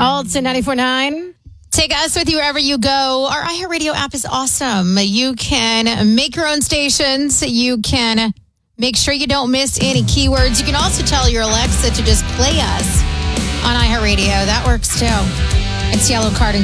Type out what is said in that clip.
Alton 94.9. Take us with you wherever you go. Our iHeartRadio app is awesome. You can make your own stations. You can make sure you don't miss any keywords. You can also tell your Alexa to just play us on iHeartRadio. That works too. It's Yellow Card and